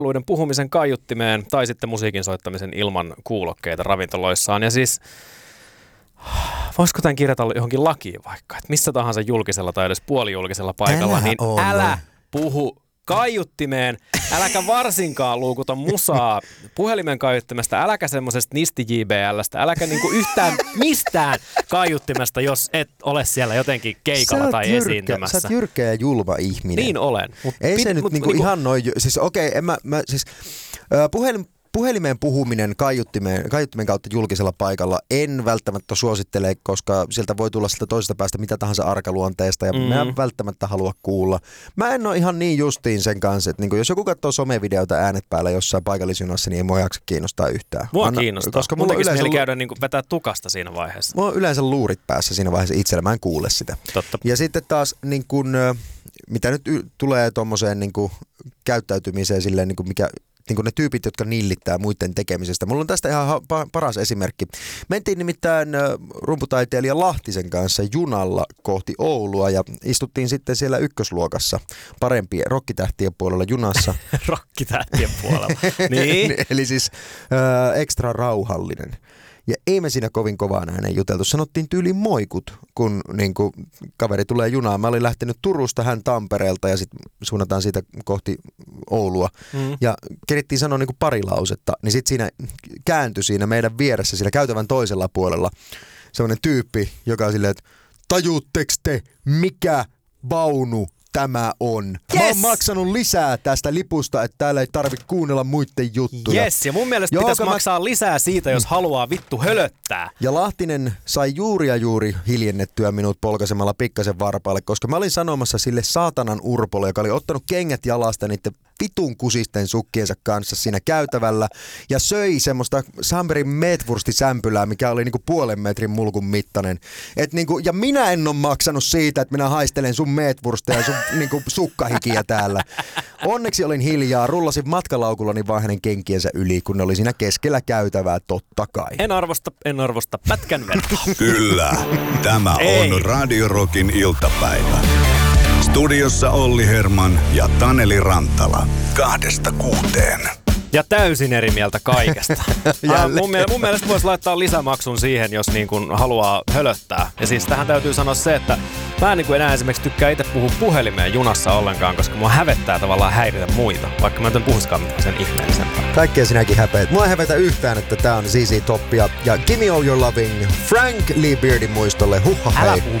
luiden puhumisen kaiuttimeen tai sitten musiikin soittamisen ilman kuulokkeita ravintoloissaan. Ja siis, voisiko tämän kirjata johonkin lakiin vaikka, että missä tahansa julkisella tai edes puolijulkisella paikalla, älä puhu kaiuttimeen, äläkä varsinkaan luukuta musaa puhelimen kaiuttimesta, äläkä semmosesta nisti-JBL:stä, äläkä niinku yhtään mistään kaiuttimesta, jos et ole siellä jotenkin keikalla tai esiintymässä. Sä oot jyrkkä ja julma ihminen. Niin olen. Ei se nyt niinku ihan noin, siis okei, puhelimeen puhuminen kaiuttimen kautta julkisella paikalla en välttämättä suosittele, koska sieltä voi tulla sieltä toisesta päästä mitä tahansa arkaluonteesta ja mä en välttämättä halua kuulla. Mä en ole ihan niin justiin sen kanssa, että niin jos joku katsoo somevideota äänet päällä jossain paikallisjunassa, niin ei mua jaksa kiinnostaa yhtään. Mua kiinnostaa. Koska mun tekisi mieli käydä vetää tukasta siinä vaiheessa. Mulla on yleensä luurit päässä siinä vaiheessa itsellä, mä en kuule sitä. Totta. Ja sitten taas niin kun, mitä nyt tulee tommoseen niin kun käyttäytymiseen silleen, niin kun mikä niin kuin ne tyypit, jotka nillittää muiden tekemisestä. Mulla on tästä ihan paras esimerkki. Mentiin nimittäin rumputaiteilija Lahtisen kanssa junalla kohti Oulua ja istuttiin sitten siellä ykkösluokassa parempien rokkitähtien puolella junassa. Rokkitähtien puolella, niin. Eli siis ekstra rauhallinen. Ja ei me siinä kovin kovaan ääneen juteltu. Sanottiin tyyliin moikut, kun niin kuin, kaveri tulee junaan. Mä olin lähtenyt Turusta, hän Tampereelta ja sitten suunnataan siitä kohti Oulua. Ja kerittiin sanoa niin kuin pari lausetta, niin sitten siinä kääntyi siinä meidän vieressä, siinä käytävän toisella puolella, semmoinen tyyppi, joka on silleen, että tajuutteko te, mikä vaunu tämä on? Yes! Mä oon maksanut lisää tästä lipusta, että täällä ei tarvitse kuunnella muiden juttuja. Yes, ja mun mielestä pitäisi maksaa lisää siitä, jos haluaa vittu hölöttää. Ja Lahtinen sai juuri hiljennettyä minut polkaisemalla pikkasen varpaalle, koska mä olin sanomassa sille saatanan urpolle, joka oli ottanut kengät jalasta niiden vitun kusisten sukkiensa kanssa siinä käytävällä ja söi semmoista Samberin meetwurstisämpylää, mikä oli niinku 0,5 metrin mulkun mittainen. Et niinku, ja minä en ole maksanut siitä, että minä haistelen sun meetwurstia ja sun niinku sukkahikiä täällä. Onneksi olin hiljaa, rullasin matkalaukullani vaan hänen kenkiensä yli, kun ne oli siinä keskellä käytävää, totta kai. En arvosta pätkän vertaa. Kyllä, tämä on Radio Rockin iltapäivä. Studiossa Olli Herman ja Taneli Rantala. 2-6. Ja täysin eri mieltä kaikesta. Mun mielestä voisi laittaa lisämaksun siihen, jos niin kuin haluaa hölöttää. Ja siis tähän täytyy sanoa se, että mä en niin kuin enää esimerkiksi tykkää itse puhua puhelimeen junassa ollenkaan, koska mua hävettää tavallaan häiritä muita, vaikka mä en puhuskaan mitään sen ihmeellisempää. Kaikkea sinäkin häpeät. Mua ei hävetä yhtään, että tää on ZZ Top ja Gimme All Your Loving Frank Lee Beardin muistolle. Älä puhu